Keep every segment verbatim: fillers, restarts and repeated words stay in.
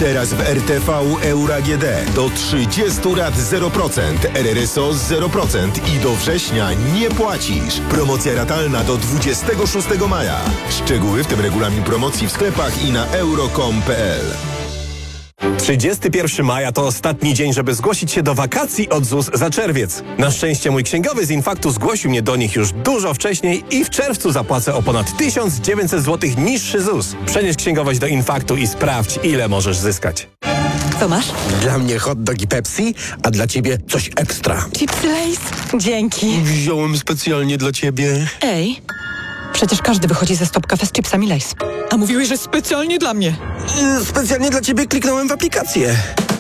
Teraz w R T V Euro A G D do trzydziestu lat zero procent, R R S O zero procent i do września nie płacisz. Promocja ratalna do dwudziestego szóstego maja. Szczegóły, w tym regulamin promocji w sklepach i na euro kropka com kropka p l. trzydziestego pierwszego maja to ostatni dzień, żeby zgłosić się do wakacji od Z U S za czerwiec. Na szczęście mój księgowy z Infaktu zgłosił mnie do nich już dużo wcześniej i w czerwcu zapłacę o ponad tysiąc dziewięćset złotych niższy Z U S. Przenieś księgowość do Infaktu i sprawdź, ile możesz zyskać. Co masz? Dla mnie hot dog i Pepsi, a dla ciebie coś ekstra. Chipsy Lay's? Dzięki. Wziąłem specjalnie dla ciebie. Ej, przecież każdy wychodzi ze Stop Cafe z chipsami Lay's. A mówiłeś, że specjalnie dla mnie. Yy, specjalnie dla ciebie kliknąłem w aplikację.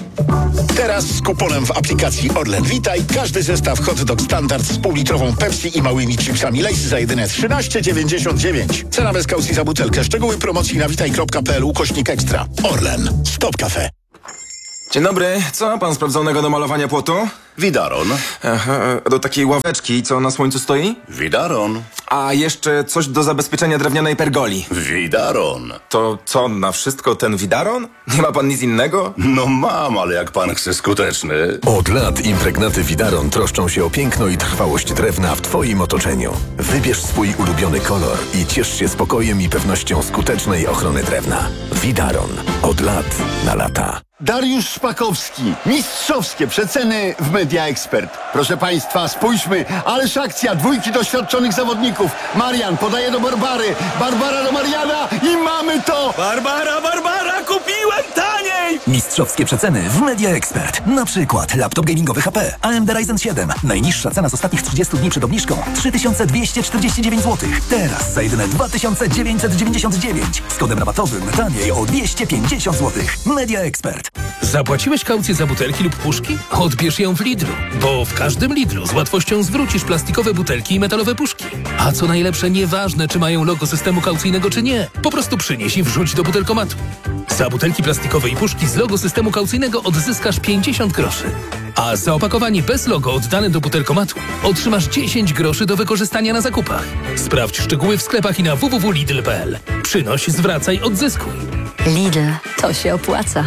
Teraz z kuponem w aplikacji Orlen Witaj każdy zestaw hot dog standard z półlitrową Pepsi i małymi chipsami Lay's za jedyne trzynaście dziewięćdziesiąt dziewięć. Cena bez kaucji za butelkę. Szczegóły promocji na witaj kropka p l ukośnik ekstra. Orlen. Stop Cafe. Dzień dobry. Co ma pan sprawdzonego do malowania płotu? Widaron. Aha, do takiej ławeczki, co na słońcu stoi? Widaron. A jeszcze coś do zabezpieczenia drewnianej pergoli. Widaron. To co, na wszystko ten widaron? Nie ma pan nic innego? No mam, ale jak pan chce skuteczny. Od lat impregnaty Widaron troszczą się o piękno i trwałość drewna w twoim otoczeniu. Wybierz swój ulubiony kolor i ciesz się spokojem i pewnością skutecznej ochrony drewna. Widaron. Od lat na lata. Dariusz Szpakowski. Mistrzowskie przeceny w Media Expert. Proszę Państwa, spójrzmy. Ależ akcja dwójki doświadczonych zawodników. Marian podaje do Barbary. Barbara do Mariana i mamy to! Barbara, Barbara, kupiłem taniej! Mistrzowskie przeceny w Media Expert. Na przykład laptop gamingowy H P A M D Ryzen siedem. Najniższa cena z ostatnich trzydziestu dni przed obniżką trzy tysiące dwieście czterdzieści dziewięć złotych. Teraz za jedyne dwa tysiące dziewięćset dziewięćdziesiąt dziewięć. Z kodem rabatowym taniej o dwieście pięćdziesiąt złotych. Media Expert. Zapłaciłeś kaucję za butelki lub puszki? Odbierz ją w Lidlu, bo w każdym Lidlu z łatwością zwrócisz plastikowe butelki i metalowe puszki. A co najlepsze, nieważne czy mają logo systemu kaucyjnego czy nie, po prostu przynieś i wrzuć do butelkomatu. Za butelki plastikowe i puszki z logo systemu kaucyjnego odzyskasz pięćdziesiąt groszy. A za opakowanie bez logo oddane do butelkomatu otrzymasz dziesięć groszy do wykorzystania na zakupach. Sprawdź szczegóły w sklepach i na w w w kropka lidl kropka p l. Przynoś, zwracaj, odzyskuj. Lidl, to się opłaca.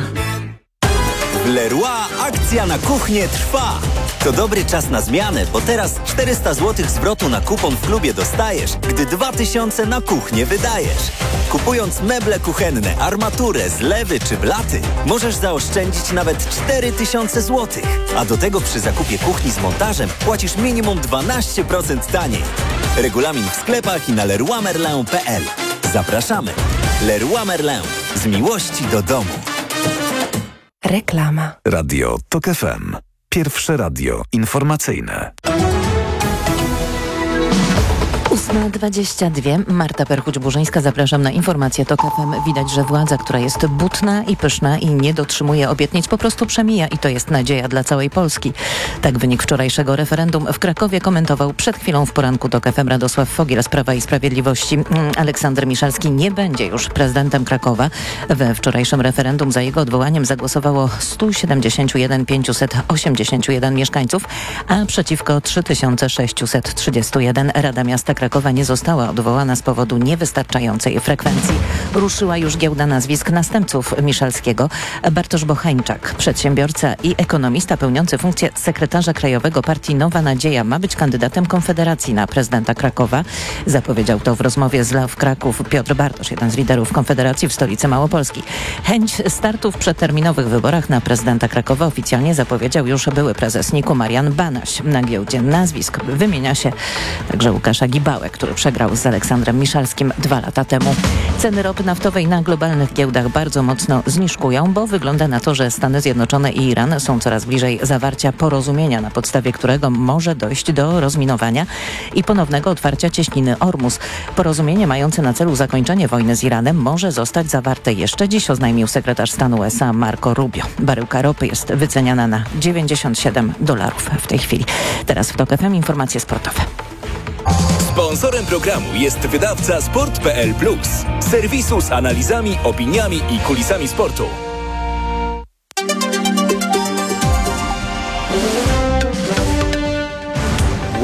W Leroy akcja na kuchnię trwa. To dobry czas na zmianę, bo teraz czterysta złotych zwrotu na kupon w klubie dostajesz, gdy dwa tysiące na kuchnię wydajesz. Kupując meble kuchenne, armaturę, zlewy czy blaty, możesz zaoszczędzić nawet cztery tysiące złotych. A do tego przy zakupie kuchni z montażem płacisz minimum dwanaście procent taniej. Regulamin w sklepach i na leroy merlin kropka p l. Zapraszamy. Leroy Merlin. Z miłości do domu. Reklama. Radio Tok F M. Pierwsze radio informacyjne. ósma dwadzieścia dwa. Marta Perchuć-Burzyńska. Zapraszam na informację Tok F M. Widać, że władza, która jest butna i pyszna i nie dotrzymuje obietnic, po prostu przemija i to jest nadzieja dla całej Polski. Tak wynik wczorajszego referendum w Krakowie komentował przed chwilą w poranku Tok F M Radosław Fogiel z Prawa i Sprawiedliwości. Aleksander Miszalski nie będzie już prezydentem Krakowa. We wczorajszym referendum za jego odwołaniem zagłosowało sto siedemdziesiąt jeden tysięcy pięćset osiemdziesiąt jeden mieszkańców, a przeciwko trzy tysiące sześćset trzydzieści jeden. Rada Miasta Krakowa nie została odwołana z powodu niewystarczającej frekwencji. Ruszyła już giełda nazwisk następców Miszalskiego. Bartosz Bochańczak, przedsiębiorca i ekonomista pełniący funkcję sekretarza krajowego partii Nowa Nadzieja, ma być kandydatem Konfederacji na prezydenta Krakowa. Zapowiedział to w rozmowie z Love Kraków Piotr Bartosz, jeden z liderów Konfederacji w stolicy Małopolski. Chęć startu w przedterminowych wyborach na prezydenta Krakowa oficjalnie zapowiedział już były prezes N I K-u Marian Banaś. Na giełdzie nazwisk wymienia się także Łukasza Gibałę, który przegrał z Aleksandrem Miszalskim dwa lata temu. Ceny ropy naftowej na globalnych giełdach bardzo mocno zniżkują, bo wygląda na to, że Stany Zjednoczone i Iran są coraz bliżej zawarcia porozumienia, na podstawie którego może dojść do rozminowania i ponownego otwarcia cieśniny Ormus. Porozumienie mające na celu zakończenie wojny z Iranem może zostać zawarte jeszcze dziś, oznajmił sekretarz stanu U S A Marco Rubio. Baryłka ropy jest wyceniana na dziewięćdziesiąt siedem dolarów w tej chwili. Teraz w Tok F M informacje sportowe. Sponsorem programu jest wydawca sport kropka p l plus, serwisu z analizami, opiniami i kulisami sportu.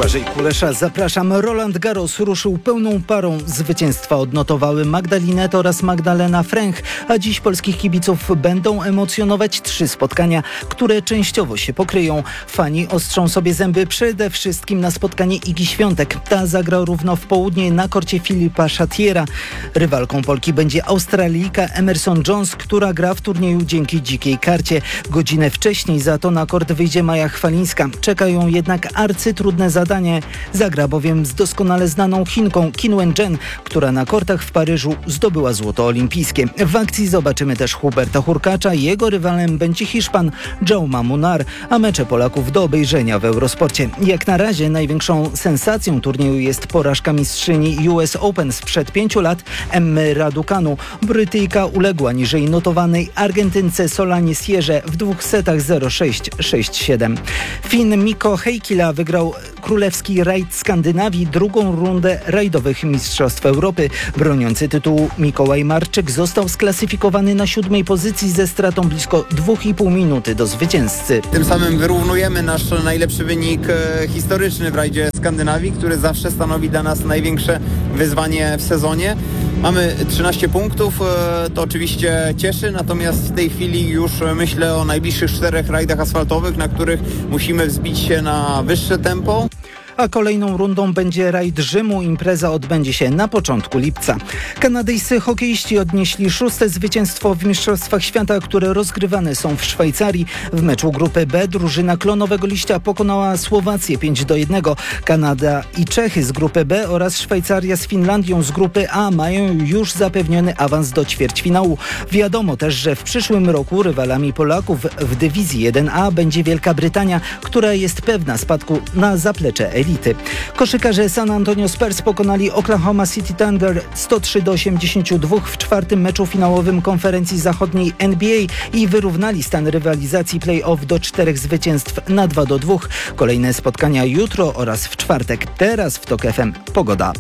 Błażej Kulesza, zapraszam. Roland Garros ruszył pełną parą. Zwycięstwa odnotowały Magda Linette oraz Magdalena Fręch, a dziś polskich kibiców będą emocjonować trzy spotkania, które częściowo się pokryją. Fani ostrzą sobie zęby przede wszystkim na spotkanie Igi Świątek. Ta zagra równo w południe na korcie Filipa Chatiera. Rywalką Polki będzie Australijka Emerson Jones, która gra w turnieju dzięki dzikiej karcie. Godzinę wcześniej za to na kort wyjdzie Maja Chwalińska. Czekają jednak arcytrudne zadanie. Zagra bowiem z doskonale znaną Chinką Qin Wen-jen, która na kortach w Paryżu zdobyła złoto olimpijskie. W akcji zobaczymy też Huberta Hurkacza. Jego rywalem będzie Hiszpan Jaume Munar, a mecze Polaków do obejrzenia w Eurosporcie. Jak na razie największą sensacją turnieju jest porażka mistrzyni U S Open sprzed pięciu lat Emmy Raducanu. Brytyjka uległa niżej notowanej Argentynce Solanie Sierze w dwóch setach zero sześć sześć siedem. Fin Mikko Heikkila wygrał królewski rajd Skandynawii, drugą rundę rajdowych Mistrzostw Europy. Broniący tytułu Mikołaj Marczyk został sklasyfikowany na siódmej pozycji ze stratą blisko dwóch i pół minuty do zwycięzcy. Tym samym wyrównujemy nasz najlepszy wynik e, historyczny w rajdzie Skandynawii, który zawsze stanowi dla nas największe wyzwanie w sezonie. Mamy trzynaście punktów, e, to oczywiście cieszy, natomiast w tej chwili już myślę o najbliższych czterech rajdach asfaltowych, na których musimy wzbić się na wyższe tempo. A kolejną rundą będzie rajd Rzymu. Impreza odbędzie się na początku lipca. Kanadyjscy hokeiści odnieśli szóste zwycięstwo w Mistrzostwach Świata, które rozgrywane są w Szwajcarii. W meczu grupy B drużyna klonowego liścia pokonała Słowację pięć do jednego. Kanada i Czechy z grupy B oraz Szwajcaria z Finlandią z grupy A mają już zapewniony awans do ćwierćfinału. Wiadomo też, że w przyszłym roku rywalami Polaków w dywizji jeden A będzie Wielka Brytania, która jest pewna spadku na zaplecze elity. Koszykarze San Antonio Spurs pokonali Oklahoma City Thunder sto trzy do osiemdziesięciu dwóch w czwartym meczu finałowym konferencji zachodniej N B A i wyrównali stan rywalizacji play-off do czterech zwycięstw na dwa do dwóch. Kolejne spotkania jutro oraz w czwartek. Teraz w TOK F M pogoda.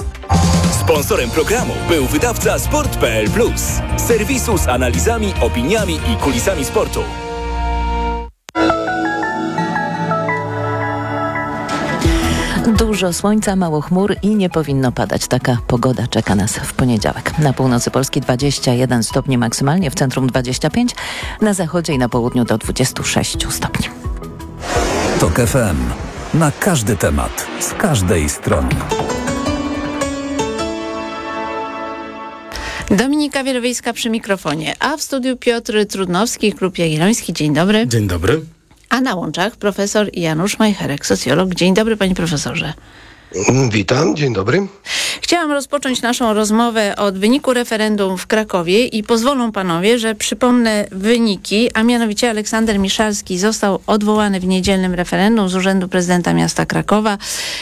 Sponsorem programu był wydawca sport kropka p l plus, serwisu z analizami, opiniami i kulisami sportu. Dużo słońca, mało chmur i nie powinno padać. Taka pogoda czeka nas w poniedziałek. Na północy Polski dwadzieścia jeden stopni maksymalnie, w centrum dwadzieścia pięć, na zachodzie i na południu do dwudziestu sześciu stopni. TOK F M. Na każdy temat, z każdej strony. Dominika Wielowiejska przy mikrofonie, a w studiu Piotr Trudnowski, Klub Jagielloński. Dzień dobry. Dzień dobry. A na łączach profesor Janusz Majcherek, socjolog. Dzień dobry, panie profesorze. Witam, dzień dobry. Chciałam rozpocząć naszą rozmowę od wyniku referendum w Krakowie i pozwolą panowie, że przypomnę wyniki, a mianowicie Aleksander Miszalski został odwołany w niedzielnym referendum z urzędu prezydenta miasta Krakowa,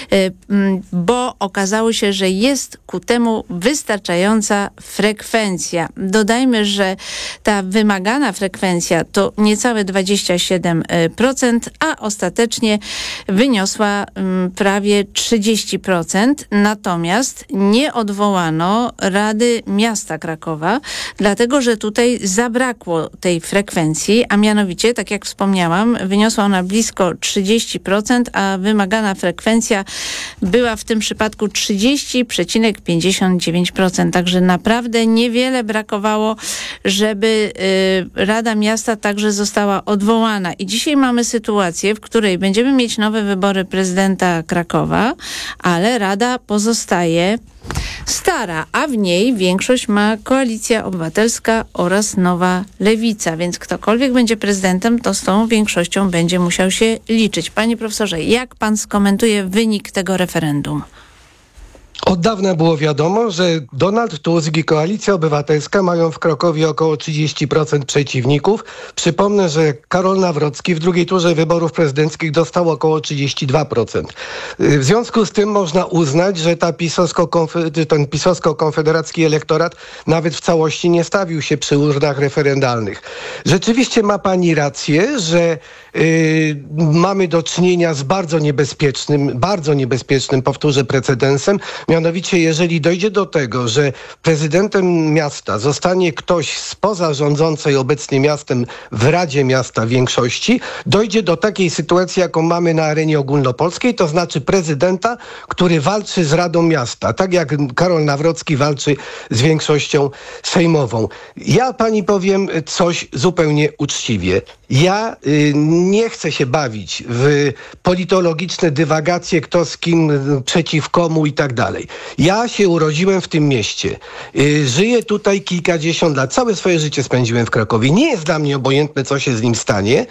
bo okazało się, że jest ku temu wystarczająca frekwencja. Dodajmy, że ta wymagana frekwencja to niecałe dwadzieścia siedem procent, a ostatecznie wyniosła prawie trzydzieści procent. Natomiast nie odwołano Rady Miasta Krakowa, dlatego że tutaj zabrakło tej frekwencji, a mianowicie, tak jak wspomniałam, wyniosła ona blisko trzydzieści procent, a wymagana frekwencja była w tym przypadku trzydzieści przecinek pięćdziesiąt dziewięć procent. Także naprawdę niewiele brakowało, żeby y, Rada Miasta także została odwołana. I dzisiaj mamy sytuację, w której będziemy mieć nowe wybory prezydenta Krakowa, ale Rada pozostaje stara, a w niej większość ma Koalicja Obywatelska oraz Nowa Lewica, więc ktokolwiek będzie prezydentem, to z tą większością będzie musiał się liczyć. Panie profesorze, jak pan skomentuje wynik tego referendum? Od dawna było wiadomo, że Donald Tusk i Koalicja Obywatelska mają w Krakowie około trzydzieści procent przeciwników. Przypomnę, że Karol Nawrocki w drugiej turze wyborów prezydenckich dostał około trzydzieści dwa procent. W związku z tym można uznać, że ta pisowsko-konfe- ten pisowsko-konfederacki elektorat nawet w całości nie stawił się przy urnach referendalnych. Rzeczywiście ma pani rację, że yy, mamy do czynienia z bardzo niebezpiecznym, bardzo niebezpiecznym, powtórzę, precedensem, Mianowicie, jeżeli dojdzie do tego, że prezydentem miasta zostanie ktoś spoza rządzącej obecnie miastem w Radzie Miasta większości, dojdzie do takiej sytuacji, jaką mamy na arenie ogólnopolskiej, to znaczy prezydenta, który walczy z Radą Miasta, tak jak Karol Nawrocki walczy z większością sejmową. Ja pani powiem coś zupełnie uczciwie. Ja y, nie chcę się bawić w politologiczne dywagacje, kto z kim, przeciw komu i tak dalej. Ja się urodziłem w tym mieście. Y, żyję tutaj kilkadziesiąt lat. Całe swoje życie spędziłem w Krakowie. Nie jest dla mnie obojętne, co się z nim stanie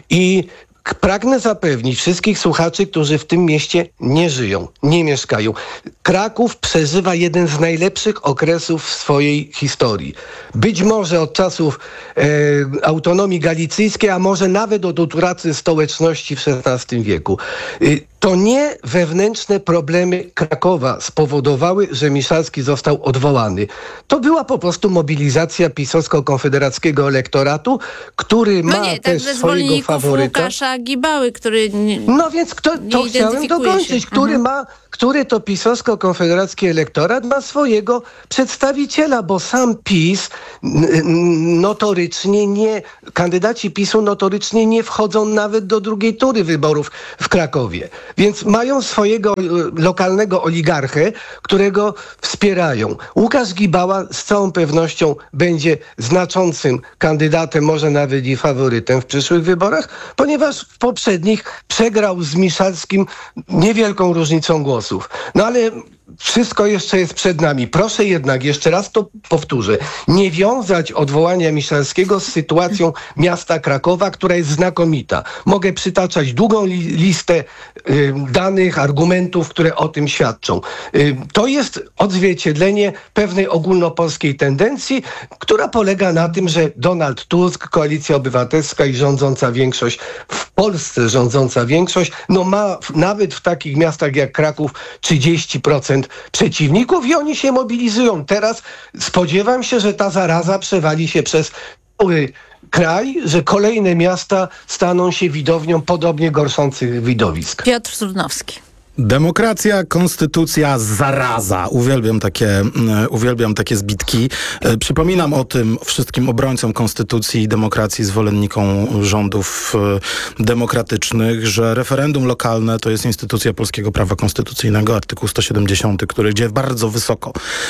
i pragnę zapewnić wszystkich słuchaczy, którzy w tym mieście nie żyją, nie mieszkają. Kraków przeżywa jeden z najlepszych okresów w swojej historii. Być może od czasów e, autonomii galicyjskiej, a może nawet od utraty stołeczności w szesnastym wieku. Y, To nie wewnętrzne problemy Krakowa spowodowały, że Miszalski został odwołany. To była po prostu mobilizacja pisowsko-konfederackiego elektoratu, który no ma nie, też swojego faworyta. Łukasza Gibały, który nie, No więc kto, to chciałem dokończyć, się. który mhm. ma, który to pisowsko-konfederacki elektorat ma swojego przedstawiciela, bo sam PiS n- n- notorycznie nie, kandydaci PiSu notorycznie nie wchodzą nawet do drugiej tury wyborów w Krakowie. Więc mają swojego lokalnego oligarchę, którego wspierają. Łukasz Gibała z całą pewnością będzie znaczącym kandydatem, może nawet i faworytem w przyszłych wyborach, ponieważ w poprzednich przegrał z Miszalskim niewielką różnicą głosów. No ale wszystko jeszcze jest przed nami. Proszę jednak, jeszcze raz to powtórzę, nie wiązać odwołania Miszalskiego z sytuacją miasta Krakowa, która jest znakomita. Mogę przytaczać długą li- listę y, danych, argumentów, które o tym świadczą. Y, to jest odzwierciedlenie pewnej ogólnopolskiej tendencji, która polega na tym, że Donald Tusk, Koalicja Obywatelska i rządząca większość, w Polsce rządząca większość, no ma w, nawet w takich miastach jak Kraków trzydzieści procent przeciwników i oni się mobilizują. Teraz spodziewam się, że ta zaraza przewali się przez cały kraj, że kolejne miasta staną się widownią podobnie gorszących widowisk. Piotr Surnowski. Demokracja, konstytucja, zaraza. Uwielbiam takie, uwielbiam takie zbitki. Przypominam o tym wszystkim obrońcom konstytucji i demokracji, zwolennikom rządów demokratycznych, że referendum lokalne to jest instytucja polskiego prawa konstytucyjnego, artykuł sto siedemdziesiąty, który gdzie bardzo wysoko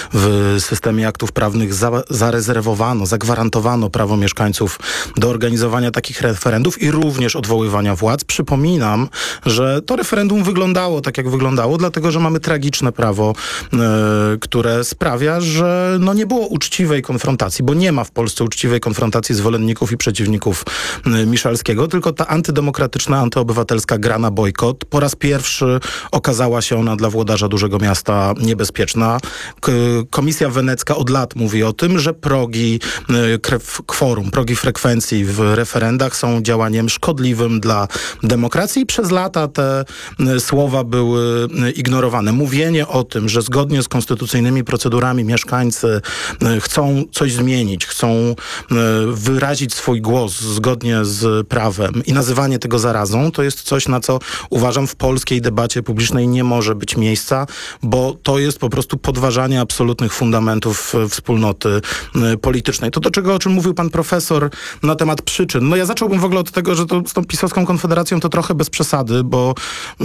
w systemie aktów prawnych za, zarezerwowano, zagwarantowano prawo mieszkańców do organizowania takich referendów i również odwoływania władz. Przypominam, że to referendum wyglądało tak, jak wyglądało, dlatego, że mamy tragiczne prawo, y, które sprawia, że no nie było uczciwej konfrontacji, bo nie ma w Polsce uczciwej konfrontacji zwolenników i przeciwników y, Miszalskiego, tylko ta antydemokratyczna, antyobywatelska gra na bojkot. Po raz pierwszy okazała się ona dla włodarza dużego miasta niebezpieczna. K- Komisja Wenecka od lat mówi o tym, że progi y, krew, kworum, progi frekwencji w referendach są działaniem szkodliwym dla demokracji i przez lata te y, słowa były ignorowane. Mówienie o tym, że zgodnie z konstytucyjnymi procedurami mieszkańcy chcą coś zmienić, chcą wyrazić swój głos zgodnie z prawem i nazywanie tego zarazą, to jest coś, na co uważam w polskiej debacie publicznej nie może być miejsca, bo to jest po prostu podważanie absolutnych fundamentów wspólnoty politycznej. To do czego, o czym mówił pan profesor na temat przyczyn. No ja zacząłbym w ogóle od tego, że to z tą pisowską konfederacją to trochę bez przesady, bo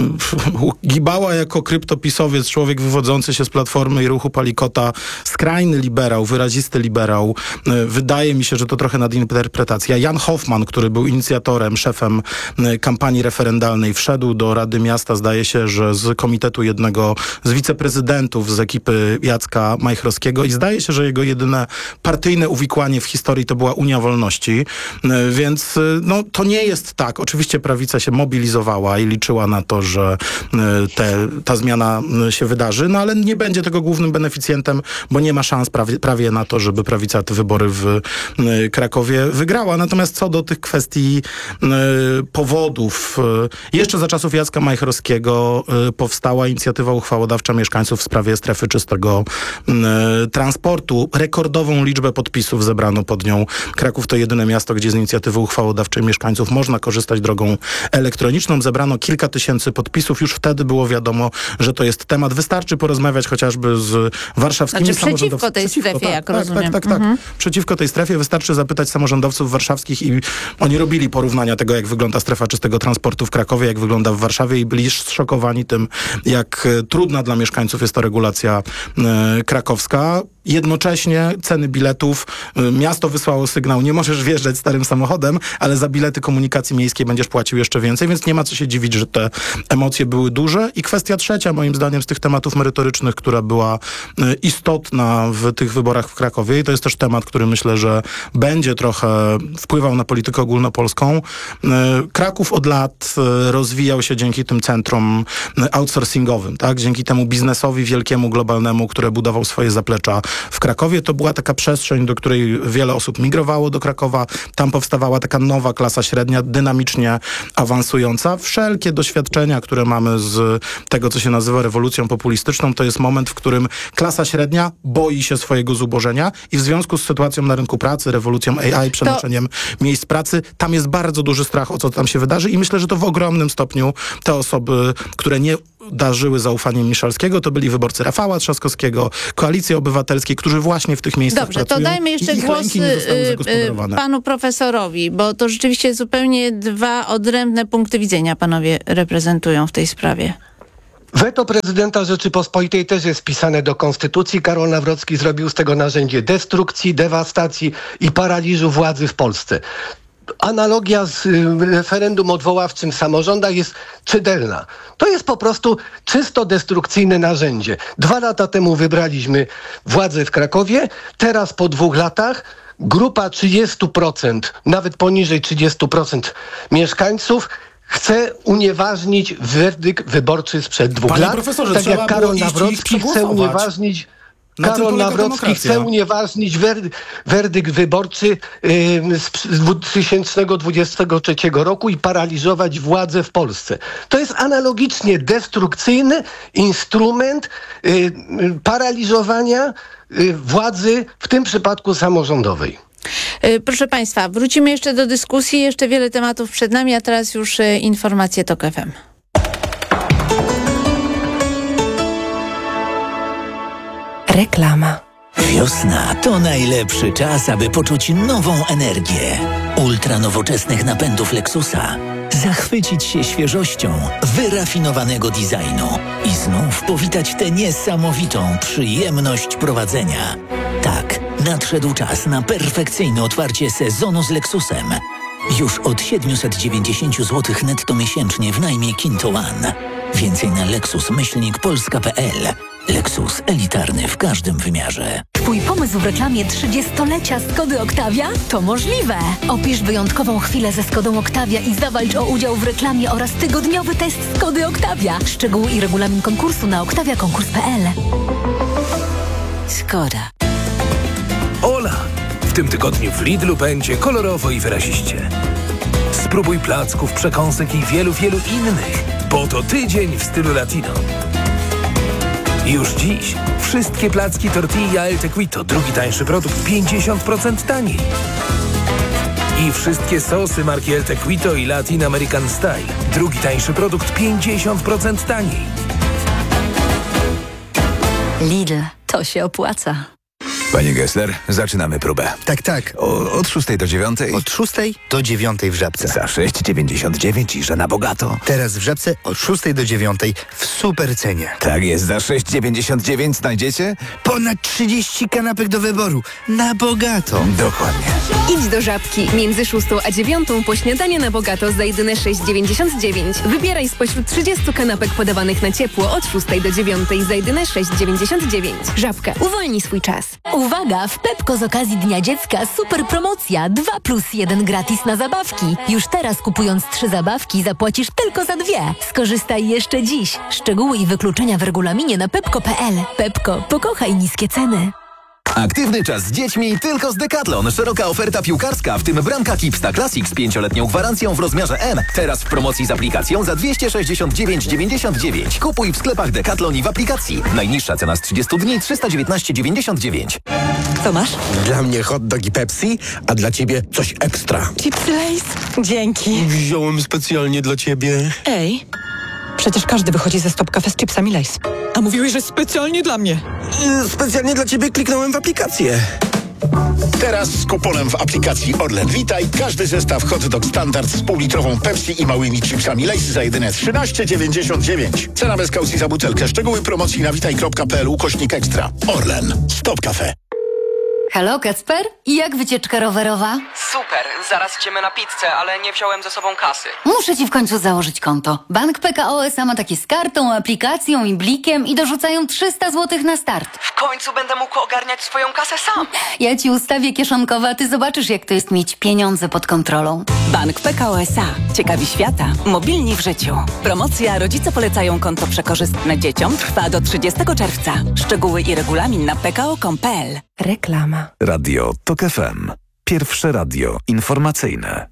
Gibała jako kryptopisowiec, człowiek wywodzący się z Platformy i Ruchu Palikota, skrajny liberał, wyrazisty liberał. Wydaje mi się, że to trochę nadinterpretacja. Jan Hoffman, który był inicjatorem, szefem kampanii referendalnej, wszedł do Rady Miasta, zdaje się, że z komitetu jednego z wiceprezydentów z ekipy Jacka Majchrowskiego i zdaje się, że jego jedyne partyjne uwikłanie w historii to była Unia Wolności. Więc no, to nie jest tak. Oczywiście prawica się mobilizowała i liczyła na to, że Te, ta zmiana się wydarzy, no ale nie będzie tego głównym beneficjentem, bo nie ma szans prawie, prawie na to, żeby prawica te wybory w Krakowie wygrała. Natomiast co do tych kwestii y, powodów, y, jeszcze za czasów Jacka Majchrowskiego y, powstała inicjatywa uchwałodawcza mieszkańców w sprawie strefy czystego y, transportu. Rekordową liczbę podpisów zebrano pod nią. Kraków to jedyne miasto, gdzie z inicjatywy uchwałodawczej mieszkańców można korzystać drogą elektroniczną. Zebrano kilka tysięcy podpisów. Już wtedy było wiadomo, że to jest temat. Wystarczy porozmawiać chociażby z warszawskimi Znaczy przeciwko samorządowcami. tej Przeciwko, strefie, tak, jak tak, rozumiem. Tak, tak, tak. Mhm. Przeciwko tej strefie wystarczy zapytać samorządowców warszawskich i oni robili porównania tego, jak wygląda strefa czystego transportu w Krakowie, jak wygląda w Warszawie i byli zszokowani tym, jak e, trudna dla mieszkańców jest ta regulacja e, krakowska. Jednocześnie ceny biletów, y, miasto wysłało sygnał, nie możesz wjeżdżać starym samochodem, ale za bilety komunikacji miejskiej będziesz płacił jeszcze więcej, więc nie ma co się dziwić, że te emocje były duże. I kwestia trzecia, moim zdaniem, z tych tematów merytorycznych, która była y, istotna w tych wyborach w Krakowie, i to jest też temat, który myślę, że będzie trochę wpływał na politykę ogólnopolską. Y, Kraków od lat y, rozwijał się dzięki tym centrom y, outsourcingowym, tak? Dzięki temu biznesowi wielkiemu, globalnemu, które budował swoje zaplecza w Krakowie. To była taka przestrzeń, do której wiele osób migrowało do Krakowa. Tam powstawała taka nowa klasa średnia, dynamicznie awansująca. Wszelkie doświadczenia, które mamy z tego, co się nazywa rewolucją populistyczną, to jest moment, w którym klasa średnia boi się swojego zubożenia i w związku z sytuacją na rynku pracy, rewolucją A I, przenoczeniem to... miejsc pracy, tam jest bardzo duży strach o co tam się wydarzy i myślę, że to w ogromnym stopniu te osoby, które nie darzyły zaufaniem Miszalskiego, to byli wyborcy Rafała Trzaskowskiego, Koalicji Obywatelskiej, którzy właśnie w tych miejscach Dobrze, pracują. to dajmy jeszcze i ich głos ręki nie zostały zagospodarowane. panu profesorowi, bo to rzeczywiście zupełnie dwa odrębne punkty widzenia panowie reprezentują w tej sprawie. Weto prezydenta Rzeczypospolitej też jest wpisane do konstytucji. Karol Nawrocki zrobił z tego narzędzie destrukcji, dewastacji i paraliżu władzy w Polsce. Analogia z referendum odwoławczym w samorządach jest czytelna. To jest po prostu czysto destrukcyjne narzędzie. Dwa lata temu wybraliśmy władzę w Krakowie, teraz po dwóch latach grupa trzydzieści procent, nawet poniżej trzydzieści procent mieszkańców chce unieważnić werdykt wyborczy sprzed dwóch Panie lat. profesorze, Tak trzeba jak Karol było iść i Nawrocki chce przegłosować. unieważnić Na tym Karol polega Nawrocki demokracja. chce unieważnić werdy, werdykt wyborczy yy, z dwa tysiące dwudziestego trzeciego roku i paraliżować władzę w Polsce. To jest analogicznie destrukcyjny instrument yy, yy, paraliżowania yy, władzy, w tym przypadku samorządowej. Proszę Państwa, wrócimy jeszcze do dyskusji, jeszcze wiele tematów przed nami, a teraz już informacje TOK F M. Reklama. Wiosna to najlepszy czas, aby poczuć nową energię. Ultra nowoczesnych napędów Lexusa. Zachwycić się świeżością wyrafinowanego designu i znów powitać tę niesamowitą przyjemność prowadzenia. Tak, nadszedł czas na perfekcyjne otwarcie sezonu z Lexusem. Już od siedemset dziewięćdziesiąt złotych netto miesięcznie w najmie Kinto One. Więcej na lexus myślnik polska kropka p l. Lexus elitarny w każdym wymiarze. Twój pomysł w reklamie trzydziestolecia Skody Octavia? To możliwe! Opisz wyjątkową chwilę ze Skodą Octavia i zawalcz o udział w reklamie oraz tygodniowy test Skody Octavia. Szczegóły i regulamin konkursu na octavia konkurs kropka p l. Skoda. Ola! W tym tygodniu w Lidlu będzie kolorowo i wyraziście. Spróbuj placków, przekąsek i wielu, wielu innych, bo to tydzień w stylu latino. Już dziś wszystkie placki tortilla El Tequito, drugi tańszy produkt, pięćdziesiąt procent taniej. I wszystkie sosy marki El Tequito i Latin American Style, drugi tańszy produkt, pięćdziesiąt procent taniej. Lidl, to się opłaca. Panie Gessler, zaczynamy próbę. Tak, tak. O, od szóstej do dziewiątej? Od szóstej do dziewiątej w Żabce. Za sześć dziewięćdziesiąt dziewięć i że na bogato. Teraz w Żabce od szóstej do dziewiątej w super cenie. Tak jest, za sześć dziewięćdziesiąt dziewięć znajdziecie? Ponad trzydzieści kanapek do wyboru. Na bogato. Dokładnie. Idź do Żabki. Między szóstą a dziewiątą po śniadanie na bogato za jedyne sześć dziewięćdziesiąt dziewięć. Wybieraj spośród trzydziestu kanapek podawanych na ciepło od szóstej do dziewiątej za jedyne sześć dziewięćdziesiąt dziewięć. Żabka. Uwolnij swój czas. Uwaga! W Pepko z okazji Dnia Dziecka super promocja dwa plus jeden gratis na zabawki. Już teraz kupując trzy zabawki zapłacisz tylko za dwie. Skorzystaj jeszcze dziś. Szczegóły i wykluczenia w regulaminie na pepko kropka p l. Pepko. Pokochaj niskie ceny. Aktywny czas z dziećmi tylko z Decathlon. Szeroka oferta piłkarska, w tym bramka Kipsta Classic z pięcioletnią gwarancją w rozmiarze M. Teraz w promocji z aplikacją za dwieście sześćdziesiąt dziewięć dziewięćdziesiąt dziewięć. Kupuj w sklepach Decathlon i w aplikacji. Najniższa cena z trzydziestu dni trzysta dziewiętnaście dziewięćdziesiąt dziewięć. Co masz? Dla mnie hot dog i Pepsi, a dla ciebie coś ekstra. Chipsy Lay's? Dzięki. Wziąłem specjalnie dla ciebie. Ej, Przecież każdy wychodzi ze Stop Cafe z chipsami Lay's. A mówiłeś, że specjalnie dla mnie. Yy, specjalnie dla ciebie kliknąłem w aplikację. Teraz z kuponem w aplikacji Orlen Witaj każdy zestaw hot dog standard z półlitrową Pepsi i małymi chipsami Lay's za jedyne trzynaście dziewięćdziesiąt dziewięć. Cena bez kaucji za butelkę. Szczegóły promocji na witaj kropka p l ukośnik ekstra. Orlen. Stop Cafe. Halo, Kacper? I jak wycieczka rowerowa? Super, zaraz idziemy na pizzę, ale nie wziąłem ze sobą kasy. Muszę ci w końcu założyć konto. Bank P K O S A ma takie z kartą, aplikacją i blikiem i dorzucają trzysta złotych na start. W końcu będę mógł ogarniać swoją kasę sam. Ja ci ustawię kieszonkowe, a ty zobaczysz, jak to jest mieć pieniądze pod kontrolą. Bank P K O S A. Ciekawi świata. Mobilni w życiu. Promocja Rodzice polecają konto przekorzystne dzieciom trwa do trzydziestego czerwca. Szczegóły i regulamin na p k o kropka com kropka p l. Reklama. Radio TOK F M. Pierwsze radio informacyjne.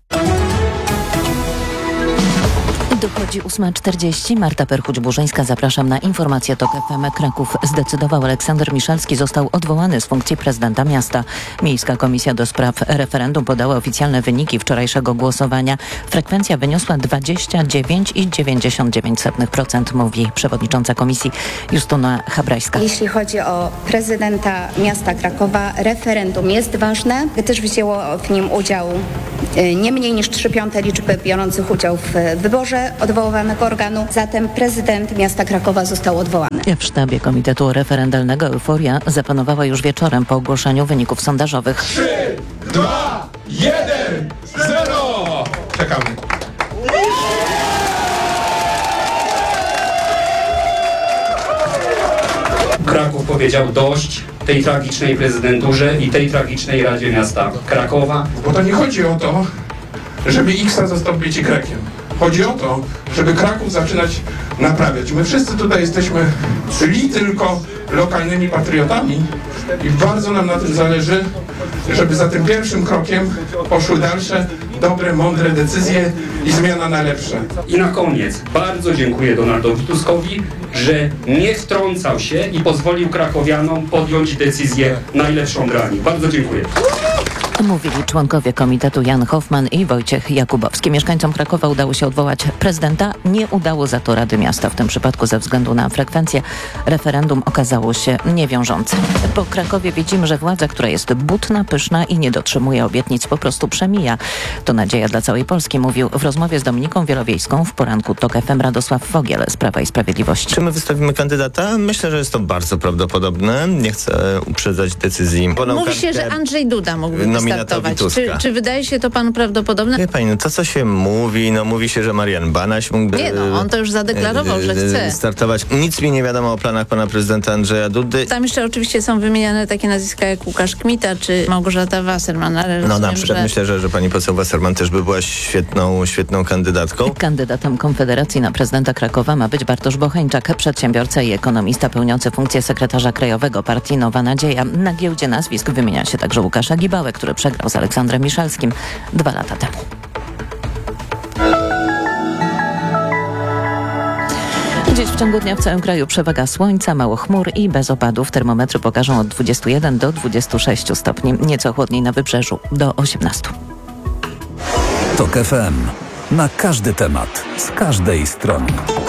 Dochodzi ósma czterdzieści. Marta Perchuć-Burzyńska. Zapraszam na informację TOK F M. Kraków zdecydował. Aleksander Miszalski został odwołany z funkcji prezydenta miasta. Miejska Komisja do Spraw Referendum podała oficjalne wyniki wczorajszego głosowania. Frekwencja wyniosła dwadzieścia dziewięć przecinek dziewięćdziesiąt dziewięć procent, mówi przewodnicząca komisji Justyna Habrajska. Jeśli chodzi o prezydenta miasta Krakowa, referendum jest ważne, gdyż wzięło w nim udział nie mniej niż trzy piąte liczby biorących udział w wyborze odwoływanego organu. Zatem prezydent miasta Krakowa został odwołany. W sztabie Komitetu Referendalnego euforia zapanowała już wieczorem po ogłoszeniu wyników sondażowych. trzy, dwa, jeden, zero! Czekamy. Kraków powiedział dość tej tragicznej prezydenturze i tej tragicznej Radzie Miasta Krakowa. Bo to nie chodzi o to, żeby X-a zastąpić Y-kiem. Chodzi o to, żeby Kraków zaczynać naprawiać. My wszyscy tutaj jesteśmy li tylko lokalnymi patriotami i bardzo nam na tym zależy, żeby za tym pierwszym krokiem poszły dalsze, dobre, mądre decyzje i zmiana na lepsze. I na koniec bardzo dziękuję Donaldowi Tuskowi, że nie wtrącał się i pozwolił krakowianom podjąć decyzję najlepszą dla nich. Bardzo dziękuję. Mówili członkowie komitetu Jan Hoffman i Wojciech Jakubowski. Mieszkańcom Krakowa udało się odwołać prezydenta, nie udało za to Rady Miasta. W tym przypadku ze względu na frekwencję referendum okazało się niewiążące. Po Krakowie widzimy, że władza, która jest butna, pyszna i nie dotrzymuje obietnic, po prostu przemija. To nadzieja dla całej Polski, mówił w rozmowie z Dominiką Wielowiejską w poranku TOK F M Radosław Fogiel z Prawa i Sprawiedliwości. Czy my wystawimy kandydata? Myślę, że jest to bardzo prawdopodobne. Nie chcę uprzedzać decyzji. Mówi się, że Andrzej Duda mógłby startować. Czy, czy wydaje się to panu prawdopodobne? Wie pani, no to co się mówi, no mówi się, że Marian Banaś mógłby... Nie no, on to już zadeklarował, że chce. Startować. Nic mi nie wiadomo o planach pana prezydenta Andrzeja Dudy. Tam jeszcze oczywiście są wymieniane takie nazwiska jak Łukasz Kmita czy Małgorzata Wasserman, ale No rozumiem, na przykład że... myślę, że, że pani poseł Wasserman też by była świetną, świetną kandydatką. Kandydatem Konfederacji na prezydenta Krakowa ma być Bartosz Bocheńczak, przedsiębiorca i ekonomista pełniący funkcję sekretarza krajowego partii Nowa Nadzieja. Na giełdzie nazwisk wymienia się także Łukasza Gibałę, który przegrał z Aleksandrem Miszalskim dwa lata temu. Dziś w ciągu dnia w całym kraju przewaga słońca, mało chmur i bez opadów. Termometry pokażą od dwudziestu jeden do dwudziestu sześciu stopni. Nieco chłodniej na wybrzeżu do osiemnastu. TOK F M. Na każdy temat, z każdej strony.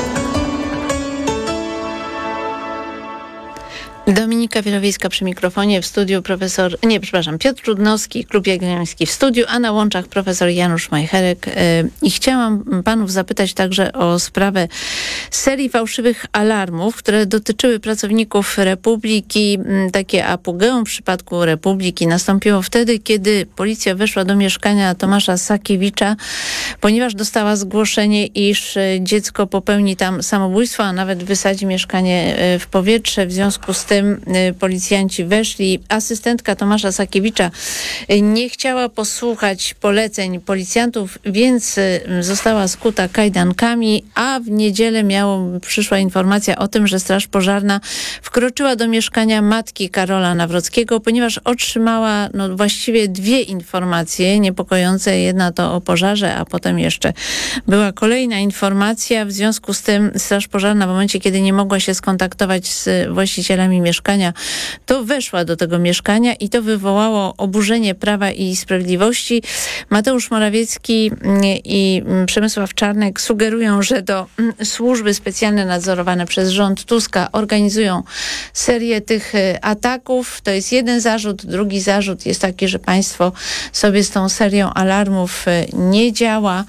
Dominika Wielowiejska przy mikrofonie, w studiu profesor, nie, przepraszam, Piotr Trudnowski, Klub Jagielloński w studiu, a na łączach profesor Janusz Majcherek. I chciałam panów zapytać także o sprawę serii fałszywych alarmów, które dotyczyły pracowników Republiki. Takie apogeum w przypadku Republiki nastąpiło wtedy, kiedy policja weszła do mieszkania Tomasza Sakiewicza, ponieważ dostała zgłoszenie, iż dziecko popełni tam samobójstwo, a nawet wysadzi mieszkanie w powietrze. W związku z tym policjanci weszli. Asystentka Tomasza Sakiewicza nie chciała posłuchać poleceń policjantów, więc została skuta kajdankami, a w niedzielę miało, przyszła informacja o tym, że Straż Pożarna wkroczyła do mieszkania matki Karola Nawrockiego, ponieważ otrzymała no, właściwie dwie informacje niepokojące. Jedna to o pożarze, a potem jeszcze była kolejna informacja. W związku z tym Straż Pożarna w momencie, kiedy nie mogła się skontaktować z właścicielami mieszkania, mieszkania, to weszła do tego mieszkania i to wywołało oburzenie Prawa i Sprawiedliwości. Mateusz Morawiecki i Przemysław Czarnek sugerują, że to służby specjalne nadzorowane przez rząd Tuska organizują serię tych ataków. To jest jeden zarzut. Drugi zarzut jest taki, że państwo sobie z tą serią alarmów nie działa.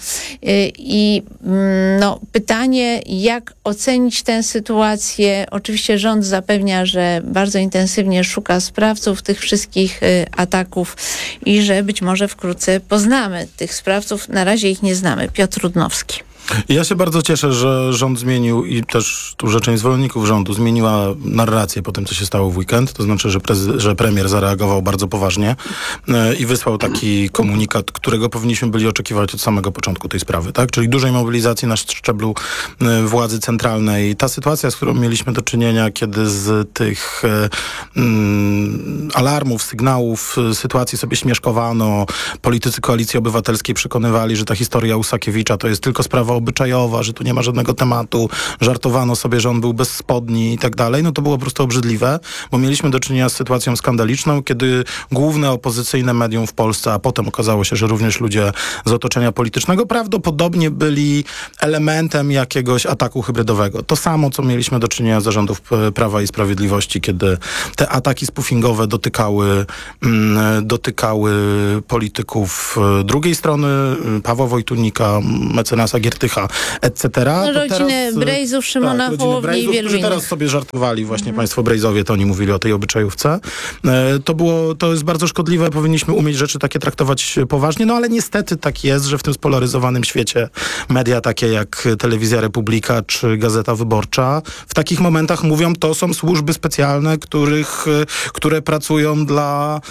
I no, pytanie, jak ocenić tę sytuację? Oczywiście rząd zapewnia, że bardzo intensywnie szuka sprawców tych wszystkich ataków i że być może wkrótce poznamy tych sprawców. Na razie ich nie znamy. Piotr Rudnowski. Ja się bardzo cieszę, że rząd zmienił i też duża część zwolenników rządu zmieniła narrację po tym, co się stało w weekend. To znaczy, że, prezy- że premier zareagował bardzo poważnie yy, i wysłał taki komunikat, którego powinniśmy byli oczekiwać od samego początku tej sprawy, tak? Czyli dużej mobilizacji na szczeblu yy, władzy centralnej. Ta sytuacja, z którą mieliśmy do czynienia, kiedy z tych yy, yy, alarmów, sygnałów, yy, sytuacji sobie śmieszkowano, politycy Koalicji Obywatelskiej przekonywali, że ta historia Usakiewicza to jest tylko sprawa obyczajowa, że tu nie ma żadnego tematu, żartowano sobie, że on był bez spodni i tak dalej, no to było po prostu obrzydliwe, bo mieliśmy do czynienia z sytuacją skandaliczną, kiedy główne opozycyjne medium w Polsce, a potem okazało się, że również ludzie z otoczenia politycznego prawdopodobnie byli elementem jakiegoś ataku hybrydowego. To samo, co mieliśmy do czynienia z zarządów Prawa i Sprawiedliwości, kiedy te ataki spoofingowe dotykały, mm, dotykały polityków drugiej strony, Pawła Wojtunika, mecenasa Giertycha, et cetera. No, rodzinę Brejzów, Szymona tak, Hołowni i wielu którzy innych. teraz sobie żartowali, właśnie mhm. państwo Brejzowie, to oni mówili o tej obyczajówce. E, to było, to jest bardzo szkodliwe, powinniśmy umieć rzeczy takie traktować poważnie, no ale niestety tak jest, że w tym spolaryzowanym świecie media takie jak Telewizja Republika czy Gazeta Wyborcza w takich momentach mówią, to są służby specjalne, których, które pracują dla,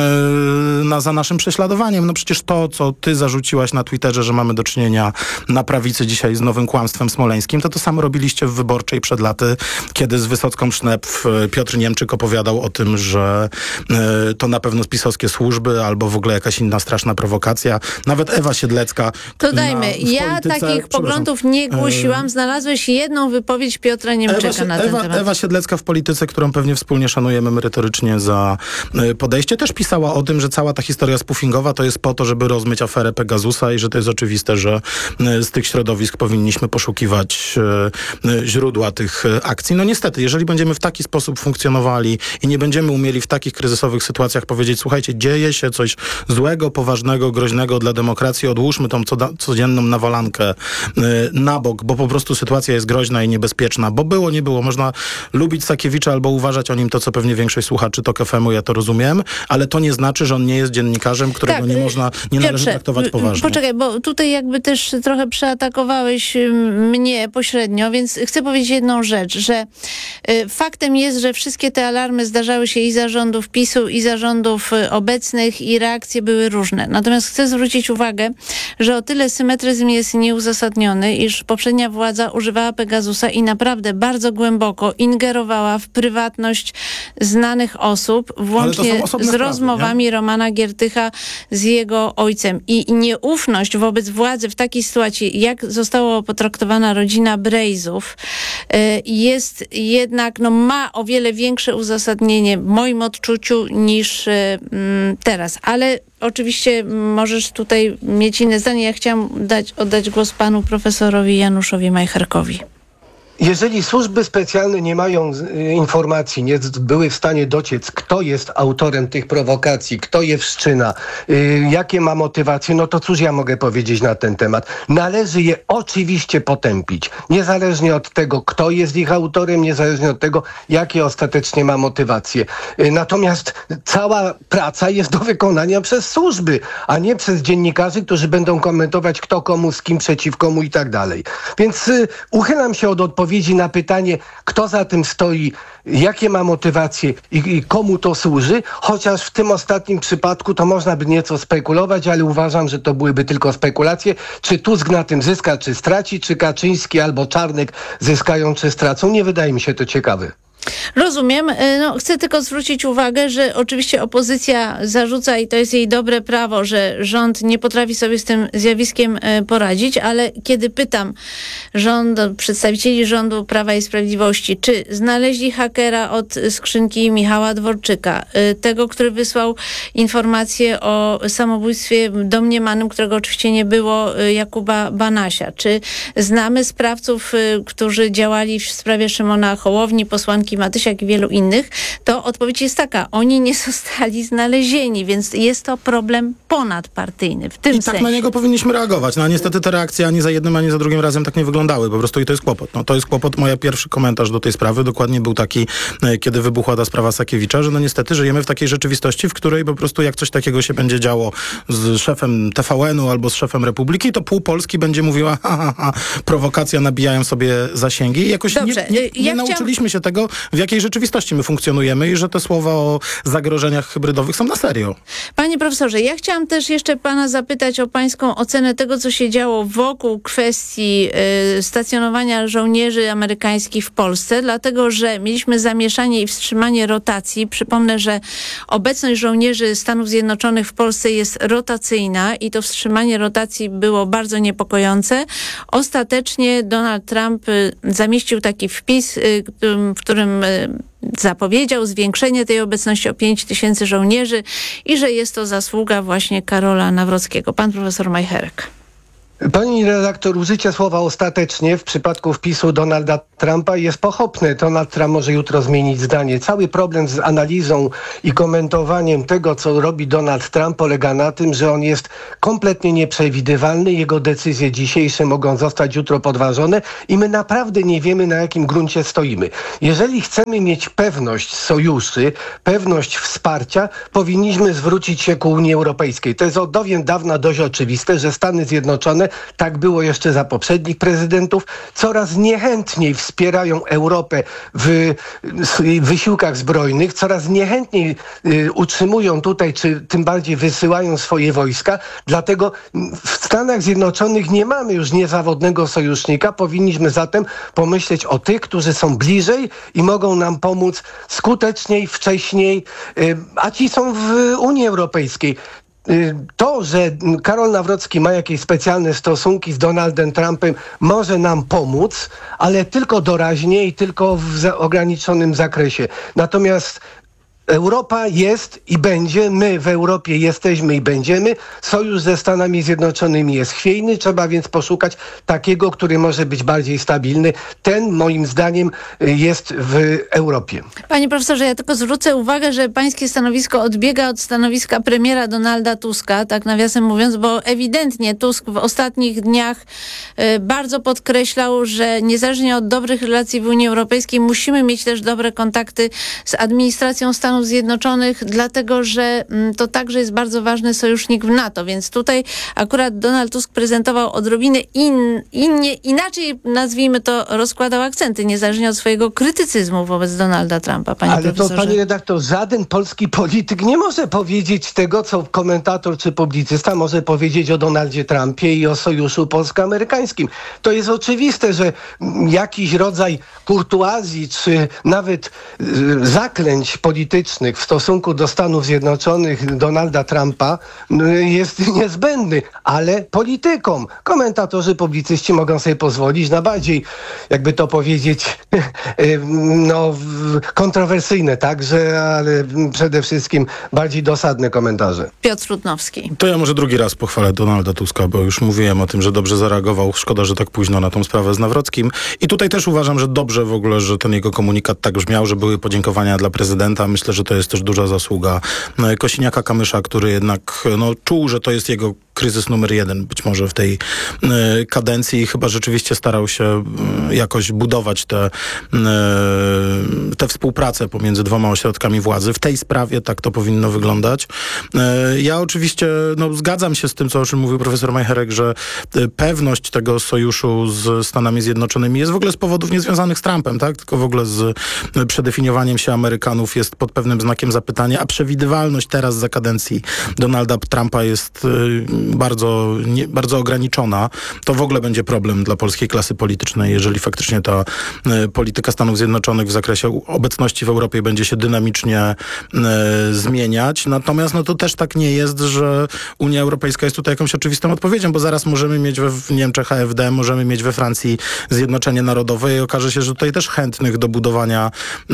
e, na, za naszym prześladowaniem. No przecież to, co ty zarzuciłaś na Twitterze, że mamy do czynienia na prawicy dzisiaj z nowym kłamstwem smoleńskim, to to samo robiliście w Wyborczej przed laty, kiedy z Wysocką Sznepf Piotr Niemczyk opowiadał o tym, że y, to na pewno spisowskie służby albo w ogóle jakaś inna straszna prowokacja. Nawet Ewa Siedlecka. To dajmy. Na, ja takich poglądów nie głosiłam. Znalazłeś jedną wypowiedź Piotra Niemczyka Ewa, na ten Ewa, temat. Ewa Siedlecka w Polityce, którą pewnie wspólnie szanujemy merytorycznie za y, podejście, też pisała o tym, że cała ta historia spoofingowa to jest po to, żeby rozmyć aferę Pegasusa i że to jest oczywiste, że y, z tych środowisk powinniśmy poszukiwać e, źródła tych e, akcji. No niestety, jeżeli będziemy w taki sposób funkcjonowali i nie będziemy umieli w takich kryzysowych sytuacjach powiedzieć, słuchajcie, dzieje się coś złego, poważnego, groźnego dla demokracji, odłóżmy tą coda- codzienną nawalankę e, na bok, bo po prostu sytuacja jest groźna i niebezpieczna, bo było, nie było. Można lubić Sakiewicza albo uważać o nim to, co pewnie większość słuchaczy Tok F M u, ja to rozumiem, ale to nie znaczy, że on nie jest dziennikarzem, którego tak, nie można, nie Piotrze, należy traktować poważnie. Poczekaj, bo tutaj jakby też trochę przeatakowałeś mnie pośrednio, więc chcę powiedzieć jedną rzecz, że y, faktem jest, że wszystkie te alarmy zdarzały się i za rządów PiSu, i za rządów y, obecnych i reakcje były różne. Natomiast chcę zwrócić uwagę, że o tyle symetryzm jest nieuzasadniony, iż poprzednia władza używała Pegasusa i naprawdę bardzo głęboko ingerowała w prywatność znanych osób, włącznie z rozmowami sprawy, Romana Giertycha z jego ojcem. I nieufność wobec władzy w takiej sytuacji, jak została potraktowana rodzina Brejzów, jest jednak, no ma o wiele większe uzasadnienie w moim odczuciu niż teraz. Ale oczywiście możesz tutaj mieć inne zdanie. Ja chciałam dać, oddać głos panu profesorowi Januszowi Majcherkowi. Jeżeli służby specjalne nie mają informacji, nie były w stanie dociec, kto jest autorem tych prowokacji, kto je wszczyna, yy, jakie ma motywacje, no to cóż ja mogę powiedzieć na ten temat. Należy je oczywiście potępić. Niezależnie od tego, kto jest ich autorem, niezależnie od tego, jakie ostatecznie ma motywacje. Yy, natomiast cała praca jest do wykonania przez służby, a nie przez dziennikarzy, którzy będą komentować, kto komu, z kim, przeciw komu i tak dalej. Więc yy, uchylam się od odpowiedzi na pytanie, kto za tym stoi, jakie ma motywacje i, i komu to służy, chociaż w tym ostatnim przypadku to można by nieco spekulować, ale uważam, że to byłyby tylko spekulacje. Czy Tusk na tym zyska, czy straci, czy Kaczyński albo Czarnek zyskają, czy stracą, nie wydaje mi się to ciekawe. Rozumiem. No, chcę tylko zwrócić uwagę, że oczywiście opozycja zarzuca, i to jest jej dobre prawo, że rząd nie potrafi sobie z tym zjawiskiem poradzić, ale kiedy pytam rząd, przedstawicieli rządu Prawa i Sprawiedliwości, czy znaleźli hakera od skrzynki Michała Dworczyka, tego, który wysłał informację o samobójstwie domniemanym, którego oczywiście nie było, Jakuba Banasia, czy znamy sprawców, którzy działali w sprawie Szymona Hołowni, posłanki Matysiak i wielu innych, to odpowiedź jest taka, oni nie zostali znalezieni, więc jest to problem ponadpartyjny w tym I sensie. tak na niego powinniśmy reagować. No a niestety te reakcje ani za jednym, ani za drugim razem tak nie wyglądały. Po prostu i to jest kłopot. No to jest kłopot. Mój pierwszy komentarz do tej sprawy dokładnie był taki, kiedy wybuchła ta sprawa Sakiewicza, że no niestety żyjemy w takiej rzeczywistości, w której po prostu jak coś takiego się będzie działo z szefem T V N-u albo z szefem Republiki, to pół Polski będzie mówiła ha, ha, ha, prowokacja, nabijają sobie zasięgi. I jakoś Dobrze, nie, nie, nie ja nauczyliśmy się tego, w jakiej rzeczywistości my funkcjonujemy i że te słowa o zagrożeniach hybrydowych są na serio. Panie profesorze, ja chciałam też jeszcze pana zapytać o pańską ocenę tego, co się działo wokół kwestii y, stacjonowania żołnierzy amerykańskich w Polsce, dlatego że mieliśmy zamieszanie i wstrzymanie rotacji. Przypomnę, że obecność żołnierzy Stanów Zjednoczonych w Polsce jest rotacyjna i to wstrzymanie rotacji było bardzo niepokojące. Ostatecznie Donald Trump y, zamieścił taki wpis, y, w którym y, zapowiedział zwiększenie tej obecności o pięć tysięcy żołnierzy i że jest to zasługa właśnie Karola Nawrockiego. Pan profesor Majcherek. Pani redaktor, użycie słowa ostatecznie w przypadku wpisu Donalda Trumpa jest pochopne. Donald Trump może jutro zmienić zdanie. Cały problem z analizą i komentowaniem tego, co robi Donald Trump, polega na tym, że on jest kompletnie nieprzewidywalny. Jego decyzje dzisiejsze mogą zostać jutro podważone i my naprawdę nie wiemy, na jakim gruncie stoimy. Jeżeli chcemy mieć pewność sojuszy, pewność wsparcia, powinniśmy zwrócić się ku Unii Europejskiej. To jest od dawien dawna dość oczywiste, że Stany Zjednoczone, tak było jeszcze za poprzednich prezydentów, coraz niechętniej wspierają Europę w wysiłkach zbrojnych, coraz niechętniej y, utrzymują tutaj, czy tym bardziej wysyłają swoje wojska. Dlatego w Stanach Zjednoczonych nie mamy już niezawodnego sojusznika. Powinniśmy zatem pomyśleć o tych, którzy są bliżej i mogą nam pomóc skuteczniej, wcześniej, y, a ci są w Unii Europejskiej. To, że Karol Nawrocki ma jakieś specjalne stosunki z Donaldem Trumpem, może nam pomóc, ale tylko doraźnie i tylko w za- ograniczonym zakresie. Natomiast Europa jest i będzie, my w Europie jesteśmy i będziemy. Sojusz ze Stanami Zjednoczonymi jest chwiejny, trzeba więc poszukać takiego, który może być bardziej stabilny. Ten moim zdaniem jest w Europie. Panie profesorze, ja tylko zwrócę uwagę, że pańskie stanowisko odbiega od stanowiska premiera Donalda Tuska, tak nawiasem mówiąc, bo ewidentnie Tusk w ostatnich dniach y, bardzo podkreślał, że niezależnie od dobrych relacji w Unii Europejskiej musimy mieć też dobre kontakty z administracją Stanów Zjednoczonych, dlatego że mm, to także jest bardzo ważny sojusznik w NATO, więc tutaj akurat Donald Tusk prezentował odrobinę in, innie, inaczej, nazwijmy to, rozkładał akcenty, niezależnie od swojego krytycyzmu wobec Donalda Trumpa, panie Ale profesorze. to, panie redaktor, żaden polski polityk nie może powiedzieć tego, co komentator czy publicysta może powiedzieć o Donaldzie Trumpie i o sojuszu polsko-amerykańskim. To jest oczywiste, że jakiś rodzaj kurtuazji czy nawet y, zaklęć politycznych w stosunku do Stanów Zjednoczonych Donalda Trumpa jest niezbędny, ale politykom. Komentatorzy, publicyści mogą sobie pozwolić na bardziej, jakby to powiedzieć, no, kontrowersyjne także, ale przede wszystkim bardziej dosadne komentarze. Piotr Trutnowski. To ja może drugi raz pochwalę Donalda Tuska, bo już mówiłem o tym, że dobrze zareagował. Szkoda, że tak późno na tą sprawę z Nawrockim. I tutaj też uważam, że dobrze w ogóle, że ten jego komunikat tak brzmiał, że były podziękowania dla prezydenta. Myślę, że to jest też duża zasługa Kosiniaka-Kamysza, który jednak no, czuł, że to jest jego kryzys numer jeden być może w tej y, kadencji i chyba rzeczywiście starał się y, jakoś budować tę y, te współpracę pomiędzy dwoma ośrodkami władzy. W tej sprawie tak to powinno wyglądać. Y, ja oczywiście no, zgadzam się z tym, co o czym mówił profesor Majcherek, że y, pewność tego sojuszu z Stanami Zjednoczonymi jest w ogóle z powodów niezwiązanych z Trumpem, tak? Tylko w ogóle z y, przedefiniowaniem się Amerykanów jest pod pewnym pewnym znakiem zapytania, a przewidywalność teraz za kadencji Donalda Trumpa jest y, bardzo, nie, bardzo ograniczona, to w ogóle będzie problem dla polskiej klasy politycznej, jeżeli faktycznie ta y, polityka Stanów Zjednoczonych w zakresie obecności w Europie będzie się dynamicznie y, zmieniać. Natomiast no to też tak nie jest, że Unia Europejska jest tutaj jakąś oczywistą odpowiedzią, bo zaraz możemy mieć we, w Niemczech A F D, możemy mieć we Francji Zjednoczenie Narodowe i okaże się, że tutaj też chętnych do budowania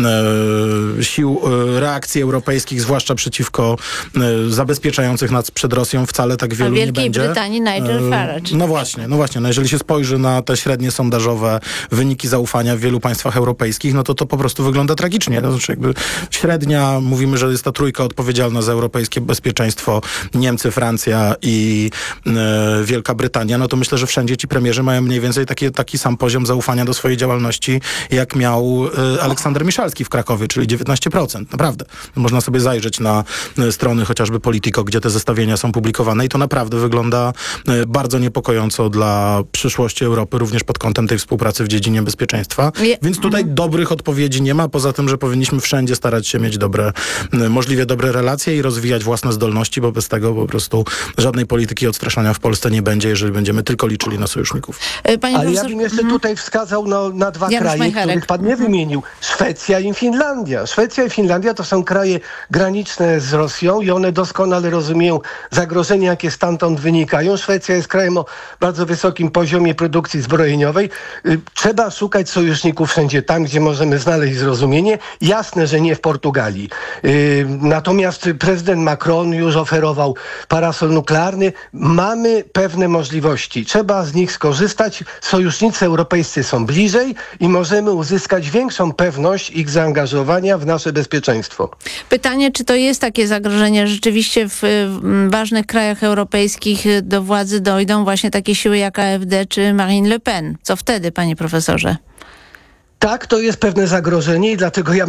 e, sił e, reakcji europejskich, zwłaszcza przeciwko e, zabezpieczających nas przed Rosją, wcale tak wielu nie będzie. W Wielkiej Brytanii Nigel Farage. E, no właśnie, no właśnie. No jeżeli się spojrzy na te średnie sondażowe wyniki zaufania w wielu państwach europejskich, no to to po prostu wygląda tragicznie. To znaczy jakby średnia, mówimy, że jest ta trójka odpowiedzialna za europejskie bezpieczeństwo, Niemcy, Francja i e, Wielka Brytania, no to myślę, że wszędzie ci premierzy mają mniej więcej taki, taki sam poziom zaufania do swojej działalności, jak miał e, Aleksander Miszalski w Krakowie, czyli dziewiętnaście procent. Naprawdę. Można sobie zajrzeć na e, strony chociażby Politico, gdzie te zestawienia są publikowane i to naprawdę wygląda e, bardzo niepokojąco dla przyszłości Europy, również pod kątem tej współpracy w dziedzinie bezpieczeństwa. Je- Więc tutaj mm. dobrych odpowiedzi nie ma, poza tym, że powinniśmy wszędzie starać się mieć dobre, e, możliwie dobre relacje i rozwijać własne zdolności, bo bez tego po prostu żadnej polityki odstraszania w Polsce nie będzie, jeżeli będziemy tylko liczyli na sojuszników. Panie Ale profesor... ja bym jeszcze tutaj wskazał no, na dwa Janusz kraje, Majcharek. których pan nie wymienił. Szwecja i Finlandia. Szwecja i Finlandia to są kraje graniczne z Rosją i one doskonale rozumieją zagrożenia, jakie stamtąd wynikają. Szwecja jest krajem o bardzo wysokim poziomie produkcji zbrojeniowej. Trzeba szukać sojuszników wszędzie tam, gdzie możemy znaleźć zrozumienie. Jasne, że nie w Portugalii. Natomiast prezydent Macron już oferował parasol nuklearny. Mamy pewne możliwości. Trzeba z nich skorzystać. Sojusznicy europejscy są bliżej i możemy uzyskać większą pewność ich zaangażowania w nasze bezpieczeństwo. Pytanie, czy to jest takie zagrożenie, że rzeczywiście w, w ważnych krajach europejskich do władzy dojdą właśnie takie siły jak A F D czy Marine Le Pen? Co wtedy, panie profesorze? Tak, to jest pewne zagrożenie i dlatego ja